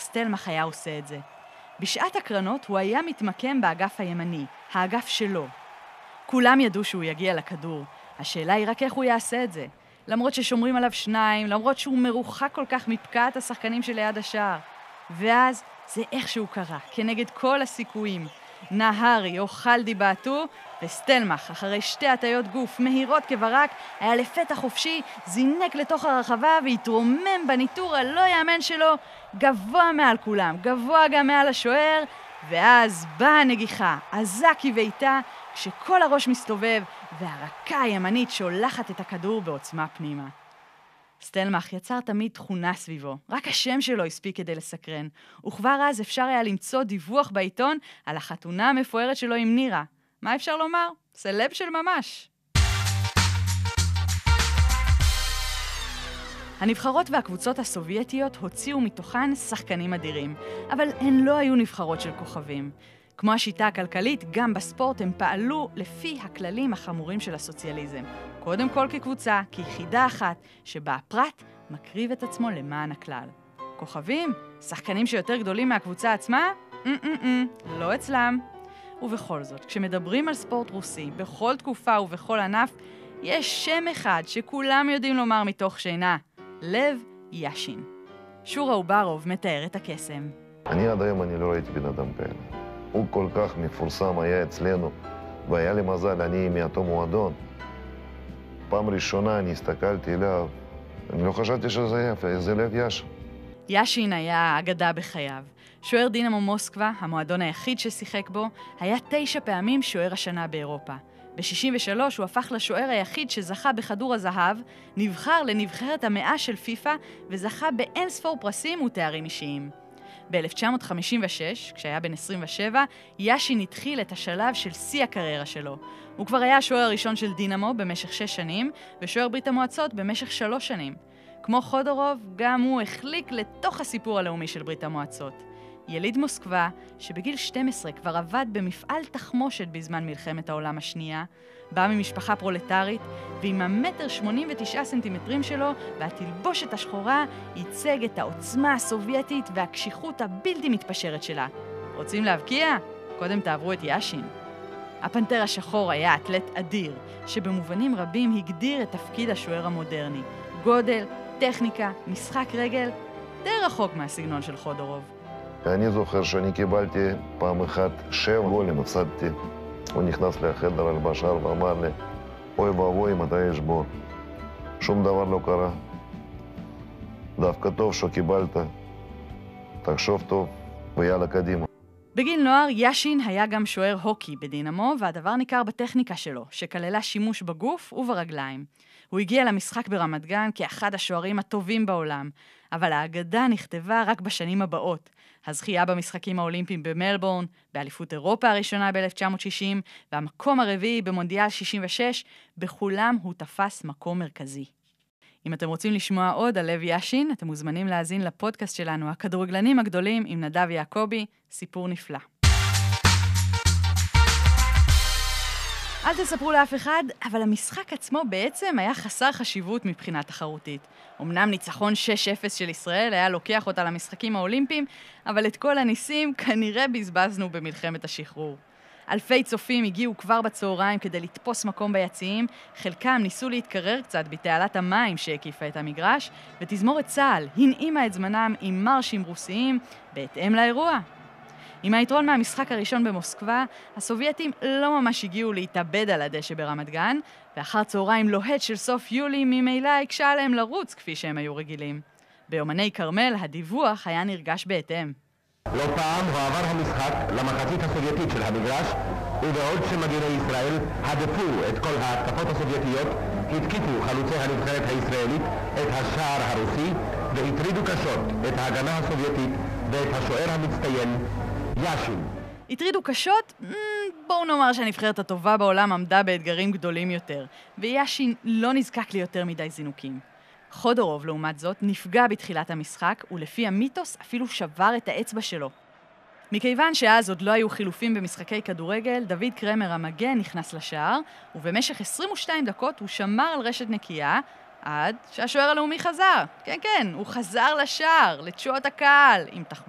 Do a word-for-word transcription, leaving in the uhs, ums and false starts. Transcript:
סטלמך היה עושה את זה. בשעת הקרנות הוא היה מתמקם באגף הימני, האגף שלו. כולם ידעו שהוא יגיע לכדור. השאלה היא רק איך הוא יעשה את זה. למרות ששומרים עליו שניים, למרות שהוא מרוחק כל כך מפקעת השחקנים שליד השער. ואז זה איכשהו קרה, כנגד כל הסיכויים. נהרי או חלדי בעטו, וסטלמך, אחרי שתי הטיות גוף מהירות כברק, היה לפתע חופשי, זינק לתוך הרחבה והתרומם בניטור הלא יאמן שלו, גבוה מעל כולם, גבוה גם מעל השוער, ואז באה הנגיחה, עזקי ואיתה, כשכל הראש מסתובב, והרקה הימנית שולחת את הכדור בעוצמה פנימה. סטלמך יצר תמיד תכונה סביבו, רק השם שלו הספיק כדי לסקרן, וכבר אז אפשר היה למצוא דיווח בעיתון על החתונה המפוארת שלו עם נירה. מה אפשר לומר? סלב של ממש. הנבחרות והקבוצות הסובייטיות הוציאו מתוכן שחקנים אדירים, אבל הן לא היו נבחרות של כוכבים. כמו השיטה הכלכלית, גם בספורט הם פעלו לפי הכללים החמורים של הסוציאליזם. קודם כל כקבוצה, כיחידה אחת, שבה הפרט מקריב את עצמו למען הכלל. כוכבים? שחקנים שיותר גדולים מהקבוצה עצמה? אמ-אמ-אמ, לא אצלם. ובכל זאת, כשמדברים על ספורט רוסי, בכל תקופה ובכל ענף, יש שם אחד שכולם יודעים לומר מתוך שינה, לב יאשין. שורה אוברוב מתאר את הקסם. אני עד היום אני לא ראיתי בן אדם כאלה. הוא כל כך מפורסם היה אצלנו, והיה לי מזל, אני מאותו מועדון. פעם ראשונה אני הסתכלתי אליו, אני לא חשבתי שזה יפה, זה לב יאשין. יאשין היה אגדה בחייו. שוער דינמו מוסקבה, המועדון היחיד ששיחק בו, היה תשע פעמים שוער השנה באירופה. ב-שישים ושלוש הוא הפך לשוער היחיד שזכה בכדור הזהב, נבחר לנבחרת המאה של פיפה וזכה באין ספור פרסים ותארים אישיים. ב-אלף תשע מאות חמישים ושש, כשהיה בן עשרים ושבע, יאשין התחיל את השלב של שיא הקריירה שלו. הוא כבר היה השוער הראשון של דינמו במשך שש שנים, ושוער ברית המועצות במשך שלוש שנים. כמו חודורוב, גם הוא החליק לתוך הסיפור הלאומי של ברית המועצות. יליד מוסקבה, שבגיל שתים עשרה כבר עבד במפעל תחמושת בזמן מלחמת העולם השנייה, בא ממשפחה פרולטרית, ועם המטר שמונים ותשעה סנטימטרים שלו והתלבושת השחורה ייצג את העוצמה הסובייטית והקשיחות הבלתי מתפשרת שלה. רוצים להבקיע? קודם תעברו את יאשין. הפנתר השחור היה אתלט אדיר, שבמובנים רבים הגדיר את תפקיד השוער המודרני. גודל, טכניקה, משחק רגל, די רחוק מהסגנון של חודורוב. אני זוכר שאני קיבלתי פעם אחת שבע גולים, הפסדתי. הוא נכנס לחדר הלבשה ואמר לי, אוי ואבוי, מתי יש בור? שום דבר לא קרה. דווקא טוב שקיבלת. תחשוב טוב ויאללה קדימה. בגיל נוער, יאשין היה גם שוער הוקי בדינמו, והדבר ניכר בטכניקה שלו, שכללה שימוש בגוף וברגליים. הוא הגיע למשחק ברמת גן כאחד השוערים הטובים בעולם, אבל האגדה נכתבה רק בשנים הבאות. הזכייה במשחקים האולימפיים במלבורן, באליפות אירופה הראשונה ב-אלף תשע מאות שישים, והמקום הרביעי במונדיאל שישים ושש, בכולם הוא תפס מקום מרכזי. אם אתם רוצים לשמוע עוד על לב יאשין, אתם מוזמנים להאזין לפודקאסט שלנו, הכדורגלנים הגדולים עם נדב יעקבי, סיפור נפלא. אל תספרו לאף אחד, אבל המשחק עצמו בעצם היה חסר חשיבות מבחינה תחרותית. אמנם ניצחון שש אפס של ישראל היה לוקח אותה למשחקים האולימפיים, אבל את כל הניסים כנראה בזבזנו במלחמת השחרור. אלפי צופים הגיעו כבר בצהריים כדי לתפוס מקום ביציעים, חלקם ניסו להתקרר קצת בתעלת המים שהקיפה את המגרש, ותזמורת צה"ל הנעימה את זמנם עם מרשים רוסיים בהתאם לאירוע. עם היתרון מהמשחק הראשון במוסקבה, הסובייטים לא ממש הגיעו להתאבד על הדשא ברמת גן, ואחר צהריים לוהט של סוף יולי ממילא הקשה עליהם לרוץ כפי שהם היו רגילים. ביומני קרמל הדיווח היה נרגש בהתאם. לא פעם הועבר המשחק למחצית הסובייטית של המגרש, ובעוד שמגיני ישראל הדפו את כל ההתקפות הסובייטיות, התקיפו חלוצי הנבחרת הישראלית את השער הרוסי, והטרידו קשות את ההגנה הסובייטית ואת השוער המצטיין, יאשין. הטרידו קשות? בואו נאמר שהנבחרת הטובה בעולם עמדה באתגרים גדולים יותר, ויאשין לא נזקק ליותר מדי זינוקים. חודורוב, לעומת זאת, נפגע בתחילת המשחק, ולפי המיתוס אפילו שבר את האצבע שלו. מכיוון שאז עוד לא היו חילופים במשחקי כדורגל, דוד קרמר המגן נכנס לשער, ובמשך עשרים ושתיים דקות הוא שמר על רשת נקייה, עד שהשוער הלאומי חזר. כן, כן, הוא חזר לשער, לתשואות הקהל, עם תחבורה.